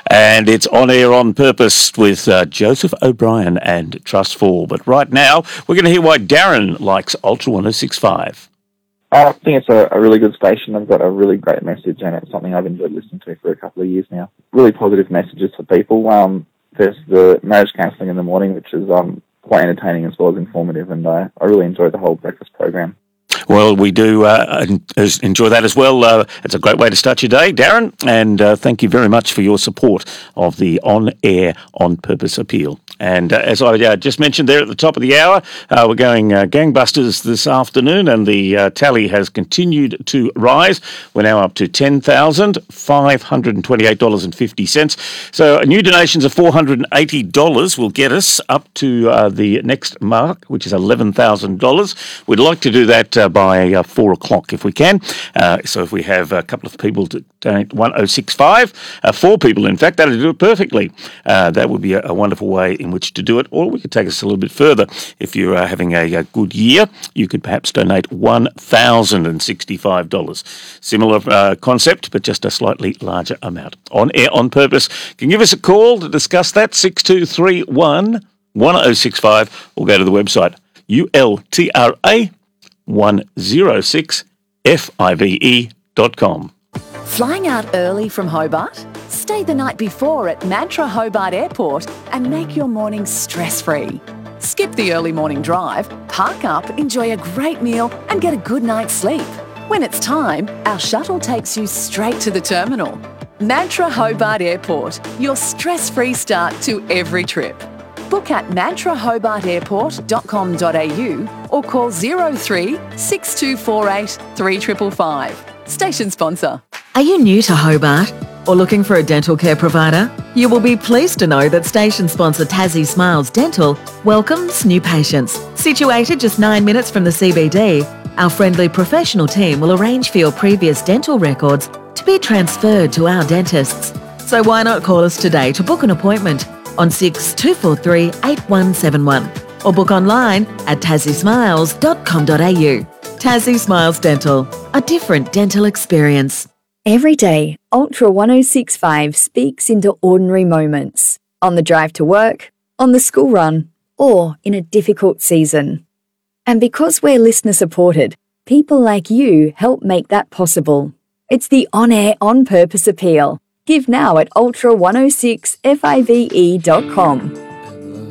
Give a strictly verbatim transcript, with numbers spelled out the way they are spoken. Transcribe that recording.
And it's On Air On Purpose with uh, Joseph O'Brien and Trust Fall. But right now, we're going to hear why Darren likes Ultra one oh six point five. I think it's a, a really good station. I've got a really great message, and it's something I've enjoyed listening to for a couple of years now. Really positive messages for people. Um, there's the marriage counselling in the morning, which is um, quite entertaining as well as informative, and I, I really enjoy the whole breakfast program. Well, we do uh, enjoy that as well. Uh, it's a great way to start your day, Darren, and uh, thank you very much for your support of the On Air On Purpose appeal. And uh, as I uh, just mentioned there at the top of the hour, uh, we're going uh, gangbusters this afternoon, and the uh, tally has continued to rise. We're now up to ten thousand five hundred twenty-eight dollars and fifty cents. So new donations of four hundred eighty dollars will get us up to uh, the next mark, which is eleven thousand dollars. We'd like to do that uh, by uh, four o'clock if we can. Uh, so if we have a couple of people to donate one oh six point five, uh, four people in fact, that'll do it perfectly. Uh, that would be a, a wonderful way in which to do it. Or we could take us a little bit further. If you're uh, having a, a good year, you could perhaps donate one thousand sixty-five dollars. Similar uh, concept, but just a slightly larger amount. On Air On Purpose. Can give us a call to discuss that, six two three one, one oh six point five, or go to the website U L T R A one oh six five dot com. Flying out early from Hobart? Stay the night before at Mantra Hobart Airport and make your morning stress-free. Skip the early morning drive, park up, enjoy a great meal and get a good night's sleep. When it's time, our shuttle takes you straight to the terminal. Mantra Hobart Airport, your stress-free start to every trip. Book at mantra hobart airport dot com dot a u or call zero three six two four eight three five five five. Station sponsor. Are you new to Hobart or looking for a dental care provider? You will be pleased to know that station sponsor Tassie Smiles Dental welcomes new patients. Situated just nine minutes from the C B D, our friendly professional team will arrange for your previous dental records to be transferred to our dentists. So why not call us today to book an appointment on six two four three eight one seven one or book online at tassie smiles dot com dot a u. Tassie Smiles Dental, a different dental experience. Every day, Ultra one oh six point five speaks into ordinary moments. On the drive to work, on the school run, or in a difficult season. And because we're listener supported, people like you help make that possible. It's the On Air On Purpose appeal. Give now at ultra one oh six five dot com.